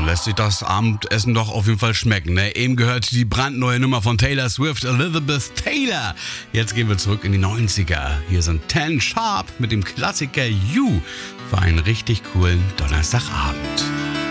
lässt sich das Abendessen doch auf jeden Fall schmecken. Ne? Eben gehört die brandneue Nummer von Taylor Swift, Elizabeth Taylor. Jetzt gehen wir zurück in die 90er. Hier sind 10 Sharp mit dem Klassiker You für einen richtig coolen Donnerstagabend.